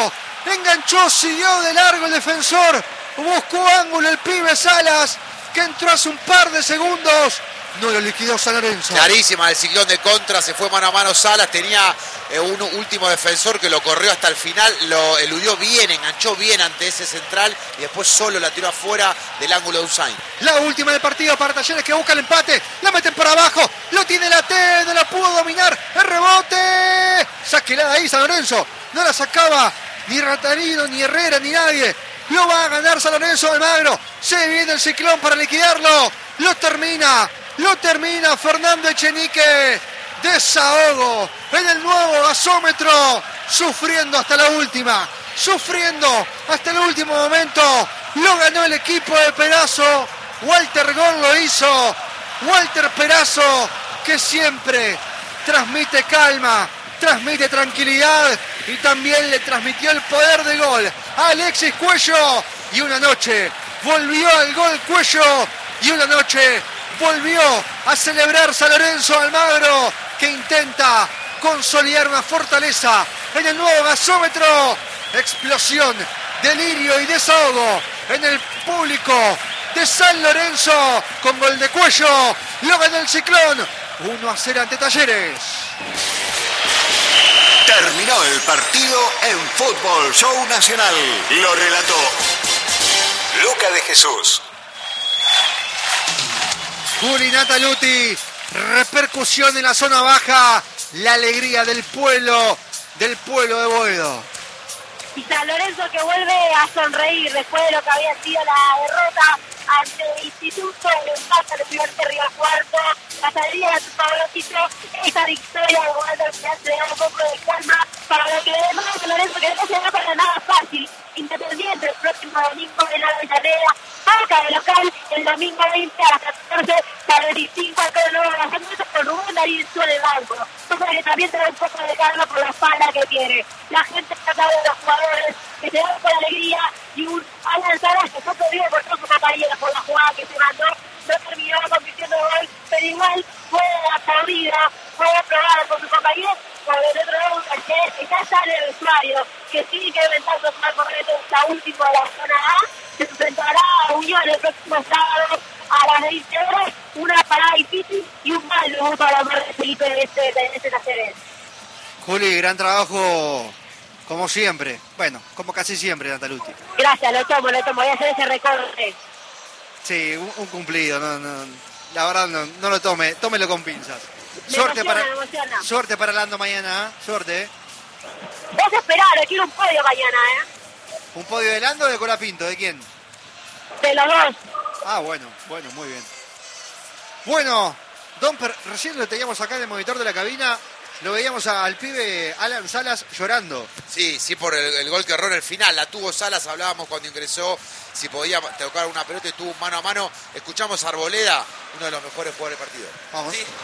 enganchó, siguió de largo el defensor, buscó ángulo el pibe Salas, que entró hace un par de segundos, no lo liquidó San Lorenzo. Clarísima el ciclón de contra, se fue mano a mano Salas, tenía un último defensor que lo corrió hasta el final, lo eludió bien, enganchó bien ante ese central y después solo la tiró afuera del ángulo de Usain. La última del partido para Talleres, que busca el empate, la meten por abajo, lo tiene la T, no la pudo dominar, el rebote, sáquela de ahí San Lorenzo, no la sacaba ni Ratarino, ni Herrera, ni nadie. Lo va a ganar San Lorenzo de Almagro. Se viene el ciclón para liquidarlo. Lo termina Fernando Echenique. Desahogo en el nuevo gasómetro. Sufriendo hasta la última. Sufriendo hasta el último momento. Lo ganó el equipo de Perazo. Walter Gol lo hizo. Walter Perazo, que siempre transmite calma, transmite tranquilidad y también le transmitió el poder de gol a Alexis Cuello. Y una noche volvió al gol Cuello y una noche volvió a celebrar San Lorenzo Almagro, que intenta consolidar una fortaleza en el nuevo gasómetro. Explosión, delirio y desahogo en el público de San Lorenzo con gol de Cuello. Lo ganó el Ciclón 1-0 ante Talleres. Terminó el partido en Fútbol Show Nacional. Lo relató Luca de Jesús. Juli Nataluti, repercusión en la zona baja, la alegría del pueblo de Boedo. Y San Lorenzo que vuelve a sonreír después de lo que había sido la derrota ante el Instituto, el empate del primer Río Cuarto, la salida de su favorito, esta victoria de Walter Perazo le da un poco de calma para lo que demás San Lorenzo, que no será para nada fácil. Independiente el próximo domingo en la Avellaneda, acá de local, el domingo 20 a las 14:45 acá de nuevo San Lorenzo con Rubén Darín en el banco. Cosa que también te da un poco de calma por la espalda que tiene. La gente trata de los jugadores que se van con alegría y un Alan Salas que fue perdido por todos sus compañeros por la jugada que se mandó, no terminó convirtiendo gol, pero igual fue aplaudida, fue aprobada por sus compañeros. Por el otro lado, un Talleres que ya está en el vestuario, que sigue que inventar los más correctos, la última de la zona A, se enfrentará a Unión el próximo sábado a las 20 horas, una parada difícil y un mal debut para hablar de Felipe de este Talleres. Juli, gran trabajo como siempre, bueno, como casi siempre, Nataluti. Gracias, lo tomo, voy a hacer ese recorte. Sí, un cumplido, la verdad no lo tómelo con pinzas. Me emociona. Suerte para Lando mañana, suerte. Vos esperá, quiero un podio mañana, ¿Un podio de Lando o de Colapinto? ¿De quién? De los dos. Ah, bueno, muy bien. Bueno, Domper, recién lo teníamos acá en el monitor de la cabina, lo veíamos al pibe Alan Salas llorando. Sí, por el gol que erró en el final. La tuvo Salas, hablábamos cuando ingresó, si podía tocar una pelota y tuvo un mano a mano. Escuchamos a Arboleda, uno de los mejores jugadores del partido. Vamos. Sí,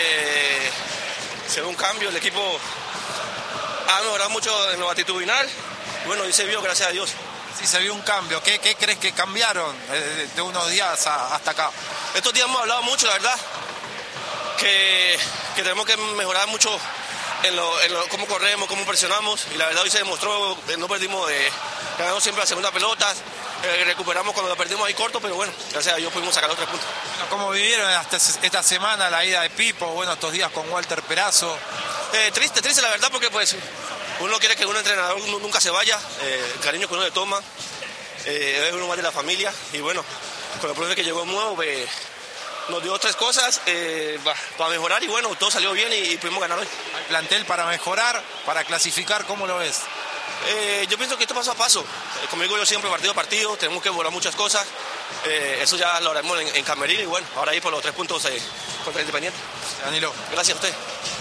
se ve un cambio, el equipo ha mejorado mucho en lo actitudinal. Bueno, y se vio, gracias a Dios. Sí, se vio un cambio. ¿Qué crees que cambiaron de unos días hasta acá? Estos días hemos hablado mucho, la verdad, que tenemos que mejorar mucho en cómo corremos, cómo presionamos, y la verdad hoy se demostró, no perdimos, ganamos siempre la segunda pelota, recuperamos cuando la perdimos ahí corto, pero bueno, gracias a Dios pudimos sacar los 3 puntos. Bueno, ¿cómo vivieron esta semana la ida de Pipo? Bueno, estos días con Walter Perazo. Triste la verdad, porque pues uno quiere que un entrenador nunca se vaya, el cariño que uno le toma, es uno más de la familia, y bueno, con el profe que llegó nuevo, nos dio 3 cosas para mejorar y bueno, todo salió bien y pudimos ganar hoy. ¿Hay plantel para mejorar, para clasificar? ¿Cómo lo ves? Yo pienso que esto paso a paso. Como digo yo siempre, partido a partido, tenemos que mejorar muchas cosas. Eso ya lo haremos en Camerino y bueno, ahora ir por los 3 puntos contra el Independiente. Danilo. Gracias a usted.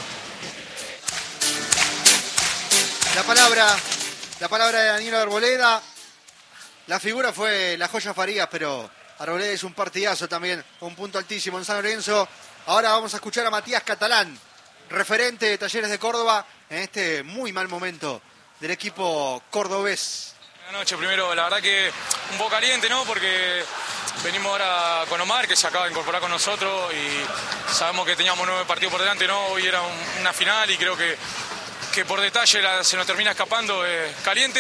La palabra de Danilo Arboleda. La figura fue la Joya Farías, pero Arboleda es un partidazo también, un punto altísimo en San Lorenzo. Ahora vamos a escuchar a Matías Catalán, referente de Talleres de Córdoba, en este muy mal momento del equipo cordobés. Buenas noches, primero, la verdad que un poco caliente, ¿no? Porque venimos ahora con Omar, que se acaba de incorporar con nosotros, y sabemos que teníamos 9 partidos por delante, ¿no? Hoy era una final y creo que por detalle se nos termina escapando. Caliente,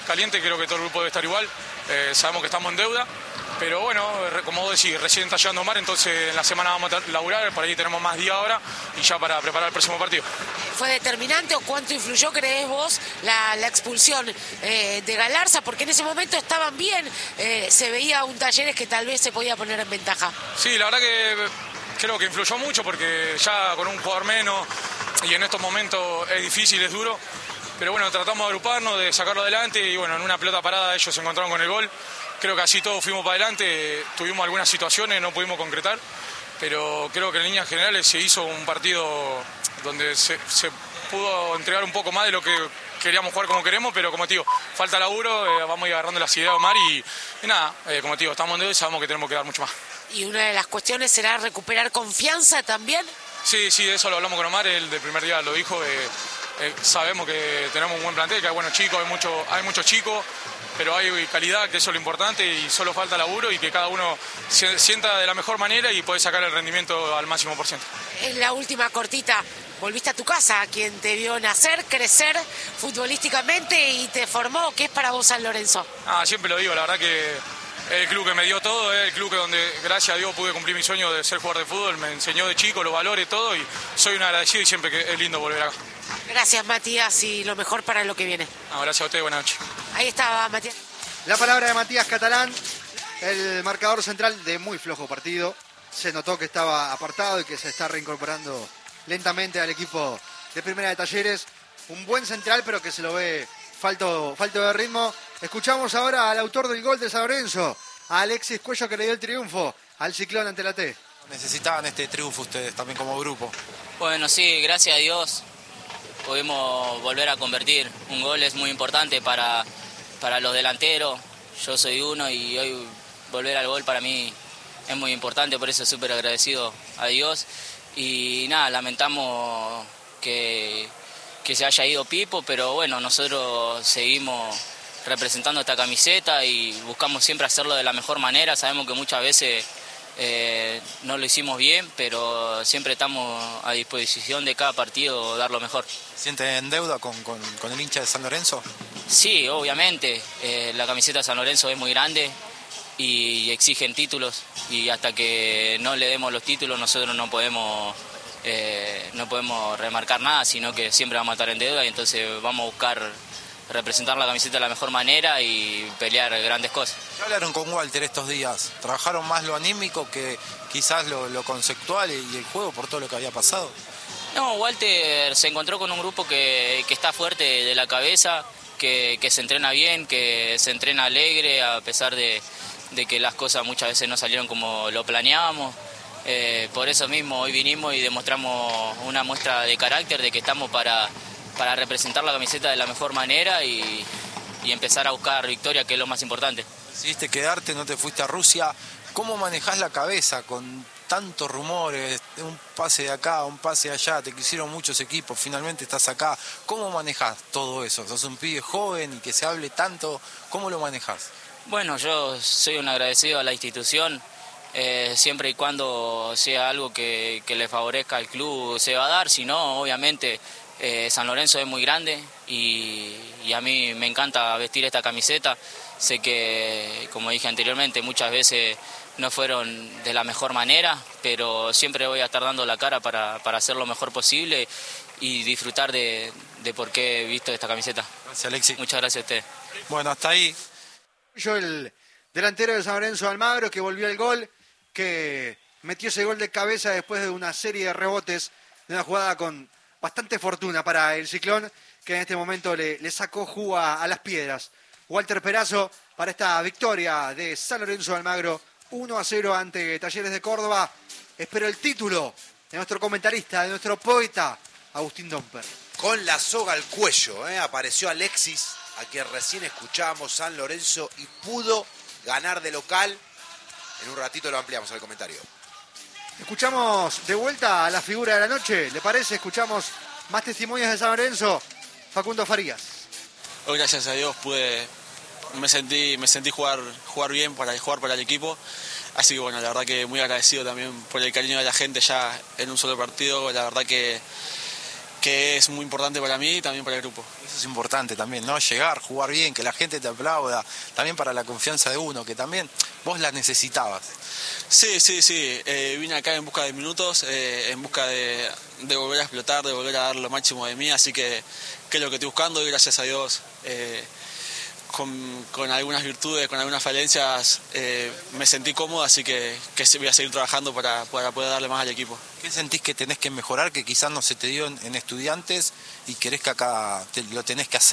caliente, creo que todo el grupo debe estar igual. Sabemos que estamos en deuda, pero bueno, como vos decís, recién está llegando Omar, entonces en la semana vamos a laburar, por ahí tenemos más días ahora y ya para preparar el próximo partido. ¿Fue determinante o cuánto influyó, crees vos, la expulsión de Galarza? Porque en ese momento estaban bien, se veía un Talleres que tal vez se podía poner en ventaja. Sí, la verdad que creo que influyó mucho porque ya con un jugador menos y en estos momentos es difícil, es duro. Pero bueno, tratamos de agruparnos, de sacarlo adelante y bueno, en una pelota parada ellos se encontraron con el gol. Creo que así todos fuimos para adelante, tuvimos algunas situaciones, no pudimos concretar, pero creo que en líneas generales se hizo un partido donde se pudo entregar un poco más de lo que queríamos jugar como queremos, pero como te digo, falta laburo, vamos a ir agarrando las ideas de Omar y nada, como te digo, estamos en deuda y sabemos que tenemos que dar mucho más. ¿Y una de las cuestiones será recuperar confianza también? Sí, eso lo hablamos con Omar, él del primer día lo dijo, sabemos que tenemos un buen plantel, que hay buenos chicos, hay muchos chicos, pero hay calidad, que eso es lo importante y solo falta laburo y que cada uno se sienta de la mejor manera y puede sacar el rendimiento al máximo %. En la última cortita, volviste a tu casa, a quien te vio nacer, crecer futbolísticamente y te formó. ¿Qué es para vos San Lorenzo? Siempre lo digo, la verdad que es el club que me dio todo, es el club que donde gracias a Dios pude cumplir mi sueño de ser jugador de fútbol, me enseñó de chico los valores, todo y soy un agradecido y siempre que es lindo volver acá. Gracias Matías y lo mejor para lo que viene. Gracias a ustedes, buenas noches. Ahí estaba Matías. La palabra de Matías Catalán, el marcador central de muy flojo partido. Se notó que estaba apartado y que se está reincorporando lentamente al equipo de Primera de Talleres. Un buen central, pero que se lo ve falto de ritmo. Escuchamos ahora al autor del gol de San Lorenzo, a Alexis Cuello, que le dio el triunfo al Ciclón ante la T. Necesitaban este triunfo ustedes también como grupo. Bueno, sí, gracias a Dios pudimos volver a convertir. Un gol es muy importante para los delanteros. Yo soy uno y hoy volver al gol para mí es muy importante, por eso súper agradecido a Dios. Y nada, lamentamos que se haya ido Pipo, pero bueno, nosotros seguimos representando esta camiseta y buscamos siempre hacerlo de la mejor manera. Sabemos que muchas veces no lo hicimos bien, pero siempre estamos a disposición de cada partido dar lo mejor. ¿Sienten en deuda con el hincha de San Lorenzo? Sí, obviamente. La camiseta de San Lorenzo es muy grande y exigen títulos y hasta que no le demos los títulos nosotros no podemos remarcar nada, sino que siempre vamos a estar en deuda y entonces vamos a buscar representar la camiseta de la mejor manera y pelear grandes cosas. ¿Qué hablaron con Walter estos días? ¿Trabajaron más lo anímico que quizás lo conceptual y el juego por todo lo que había pasado? No, Walter se encontró con un grupo que está fuerte de la cabeza, que se entrena bien, que se entrena alegre a pesar de que las cosas muchas veces no salieron como lo planeábamos. Por eso mismo hoy vinimos y demostramos una muestra de carácter de que estamos para representar la camiseta de la mejor manera y empezar a buscar victoria, que es lo más importante. Decidiste quedarte, no te fuiste a Rusia. ¿Cómo manejás la cabeza con tantos rumores, un pase de acá, un pase de allá? Te quisieron muchos equipos, finalmente estás acá. ¿Cómo manejás todo eso? Sos un pibe joven y que se hable tanto. ¿Cómo lo manejás? Bueno, yo soy un agradecido a la institución. Siempre y cuando sea algo que le favorezca al club se va a dar, si no, obviamente San Lorenzo es muy grande y a mí me encanta vestir esta camiseta. Sé que, como dije anteriormente, muchas veces no fueron de la mejor manera, pero siempre voy a estar dando la cara para hacer lo mejor posible y disfrutar de por qué he visto esta camiseta. Gracias, Alexis. Muchas gracias a usted. Bueno, hasta ahí. Yo, el delantero de San Lorenzo, Almagro, que volvió al gol, que metió ese gol de cabeza después de una serie de rebotes, de una jugada con bastante fortuna para el Ciclón, que en este momento le sacó jugo a las piedras. Walter Perazo para esta victoria de San Lorenzo de Almagro, 1-0 ante Talleres de Córdoba. Espero el título de nuestro comentarista, de nuestro poeta, Agustín Domper. Con la soga al cuello, apareció Alexis, a quien recién escuchábamos, San Lorenzo, y pudo ganar de local. En un ratito lo ampliamos al comentario. Escuchamos de vuelta a la figura de la noche, ¿le parece? Escuchamos más testimonios de San Lorenzo. Facundo Farías. Hoy, gracias a Dios, me sentí jugar bien, jugar para el equipo. Así que bueno, la verdad que muy agradecido también por el cariño de la gente ya en un solo partido. La verdad que que es muy importante para mí y también para el grupo. Eso es importante también, ¿no? Llegar, jugar bien, que la gente te aplauda, también para la confianza de uno, que también vos la necesitabas. Sí, vine acá en busca de minutos, en busca de volver a explotar, de volver a dar lo máximo de mí, así que es lo que estoy buscando y gracias a Dios, con algunas virtudes, con algunas falencias, me sentí cómodo, así que voy a seguir trabajando para poder darle más al equipo. ¿Qué sentís que tenés que mejorar, que quizás no se te dio en Estudiantes y querés que acá lo tenés que hacer?